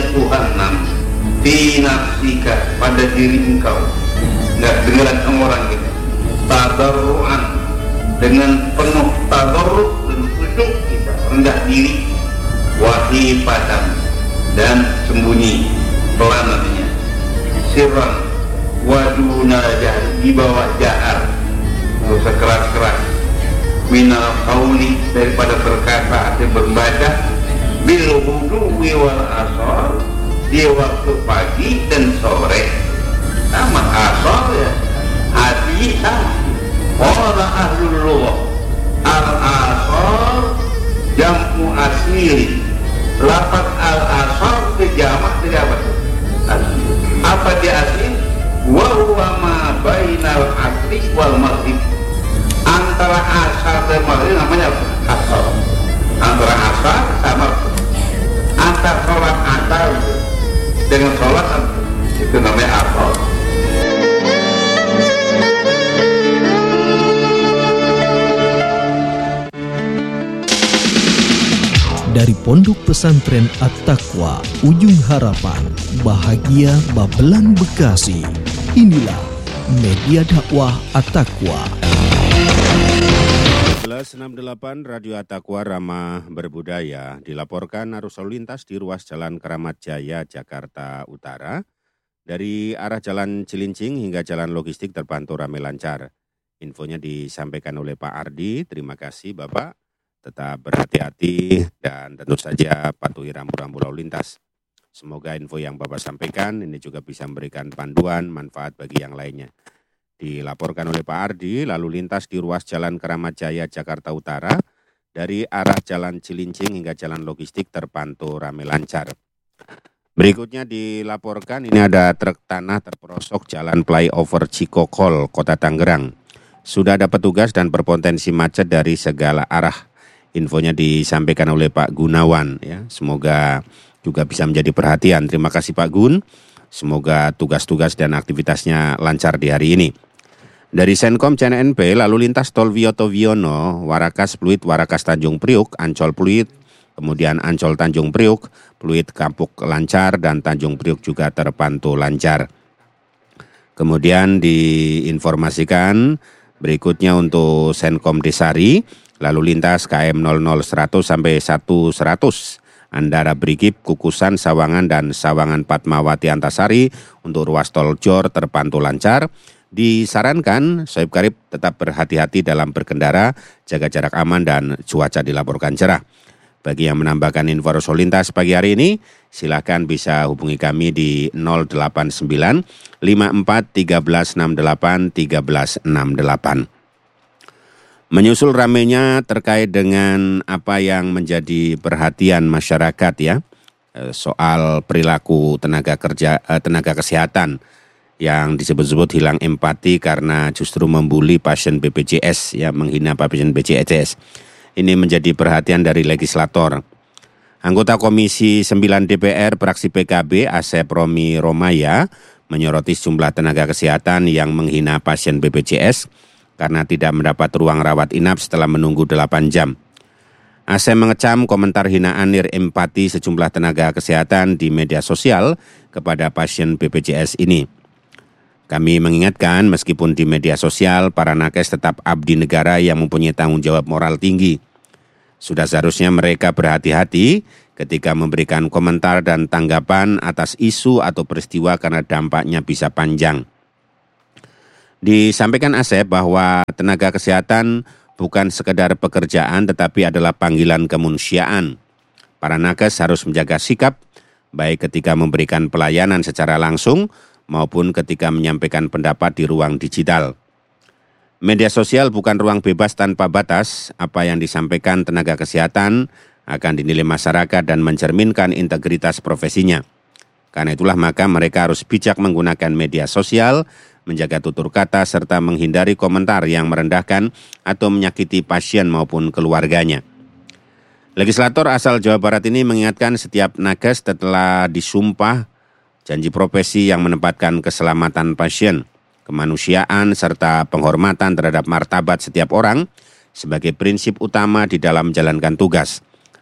Tuhan fi nafsika, pada diri engkau, nggak dengeran sama orang gitu, tadarruan, dengan penuh tadarru dan khusyuk kita rendah diri, wahifatan, dan sembunyi pelan nantinya, sirran waduna jahar, di bawah jahar, nggak usah keras-keras, minal qauli, daripada berkata atau berbaca, bil huduwi wal asar, di waktu pagi dan sore, sama asar ya, hati sama. Qala ahlul lughah, al asar jamu asli, lafaz al asar ke jamak tidak apa? Apa dia asli? Wa huwa ma bainal asri wal maghrib, antara asar dan maghrib namanya asar, antara asar sama antar sholat asar dengan sholat itu namanya asar. Dari Pondok Pesantren At-Taqwa, Ujung Harapan, Bahagia Babelan, Bekasi. Inilah Media Dakwah At-Taqwa. 1168 Radio At-Taqwa Ramah Berbudaya dilaporkan arus lalu lintas di ruas Jalan Keramat Jaya, Jakarta Utara. Dari arah Jalan Cilincing hingga Jalan Logistik terpantau ramai lancar. Infonya disampaikan oleh Pak Ardi. Terima kasih Bapak. Tetap berhati-hati dan tentu saja patuhi rambu-rambu lalu lintas. Semoga info yang Bapak sampaikan ini juga bisa memberikan panduan manfaat bagi yang lainnya. Dilaporkan oleh Pak Ardi, lalu lintas di ruas Jalan Keramat Jaya, Jakarta Utara, dari arah Jalan Cilincing hingga Jalan Logistik terpantau ramai lancar. Berikutnya dilaporkan ini ada truk tanah terperosok Jalan Flyover Cikokol, Kota Tangerang. Sudah ada petugas dan berpotensi macet dari segala arah. Infonya disampaikan oleh Pak Gunawan, ya. Semoga juga bisa menjadi perhatian. Terima kasih Pak Gun. Semoga tugas-tugas dan aktivitasnya lancar di hari ini. Dari Senkom CNNP, lalu lintas Tol Wiyoto Wiono, Warakas Pluit, Warakas Tanjung Priuk, Ancol Pluit, kemudian Ancol Tanjung Priuk, Pluit Kampuk lancar, dan Tanjung Priuk juga terpantau lancar. Kemudian diinformasikan berikutnya untuk Senkom Desari, lalu lintas KM 00100 sampai 1100 Andara Brigip, Kukusan, Sawangan, dan Sawangan Fatmawati Antasari untuk ruas tol Jor terpantau lancar. Disarankan Soeb Karib tetap berhati-hati dalam berkendara, jaga jarak aman dan cuaca dilaporkan cerah. Bagi yang menambahkan info arus lalu lintas pagi hari ini, silakan bisa hubungi kami di 089 54 1368 1368. Menyusul ramainya terkait dengan apa yang menjadi perhatian masyarakat ya, soal perilaku tenaga kesehatan yang disebut-sebut hilang empati karena justru membuli pasien BPJS ya, menghina pasien BPJS. Ini menjadi perhatian dari legislator. Anggota Komisi 9 DPR fraksi PKB Asep Romi Romaya menyoroti sejumlah tenaga kesehatan yang menghina pasien BPJS karena tidak mendapat ruang rawat inap setelah menunggu 8 jam. Asep mengecam komentar hinaan empati sejumlah tenaga kesehatan di media sosial kepada pasien BPJS ini. Kami mengingatkan meskipun di media sosial, para nakes tetap abdi negara yang mempunyai tanggung jawab moral tinggi. Sudah seharusnya mereka berhati-hati ketika memberikan komentar dan tanggapan atas isu atau peristiwa karena dampaknya bisa panjang. Disampaikan Asep bahwa tenaga kesehatan bukan sekedar pekerjaan tetapi adalah panggilan kemanusiaan. Para nakes harus menjaga sikap baik ketika memberikan pelayanan secara langsung maupun ketika menyampaikan pendapat di ruang digital. Media sosial bukan ruang bebas tanpa batas. Apa yang disampaikan tenaga kesehatan akan dinilai masyarakat dan mencerminkan integritas profesinya. Karena itulah maka mereka harus bijak menggunakan media sosial, menjaga tutur kata, serta menghindari komentar yang merendahkan atau menyakiti pasien maupun keluarganya. Legislator asal Jawa Barat ini mengingatkan setiap nakes setelah disumpah janji profesi yang menempatkan keselamatan pasien, kemanusiaan, serta penghormatan terhadap martabat setiap orang sebagai prinsip utama di dalam menjalankan tugas.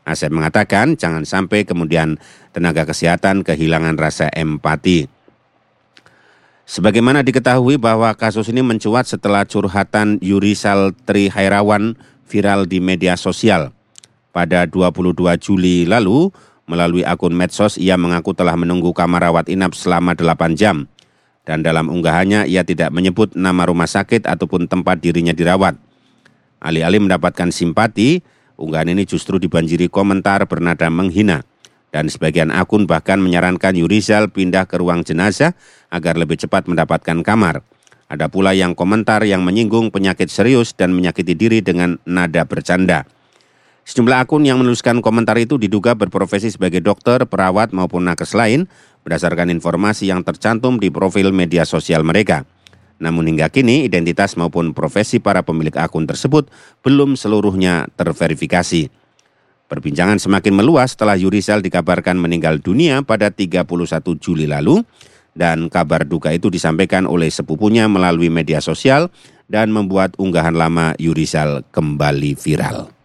Asep mengatakan jangan sampai kemudian tenaga kesehatan kehilangan rasa empati. Sebagaimana diketahui bahwa kasus ini mencuat setelah curhatan Yurisal Trihairawan viral di media sosial. Pada 22 Juli lalu, melalui akun medsos ia mengaku telah menunggu kamar rawat inap selama 8 jam. Dan dalam unggahannya ia tidak menyebut nama rumah sakit ataupun tempat dirinya dirawat. Alih-alih mendapatkan simpati, unggahan ini justru dibanjiri komentar bernada menghina. Dan sebagian akun bahkan menyarankan Yurisal pindah ke ruang jenazah agar lebih cepat mendapatkan kamar. Ada pula yang komentar yang menyinggung penyakit serius dan menyakiti diri dengan nada bercanda. Sejumlah akun yang menuliskan komentar itu diduga berprofesi sebagai dokter, perawat maupun nakes lain berdasarkan informasi yang tercantum di profil media sosial mereka. Namun hingga kini identitas maupun profesi para pemilik akun tersebut belum seluruhnya terverifikasi. Perbincangan semakin meluas setelah Yurisal dikabarkan meninggal dunia pada 31 Juli lalu dan kabar duka itu disampaikan oleh sepupunya melalui media sosial dan membuat unggahan lama Yurisal kembali viral.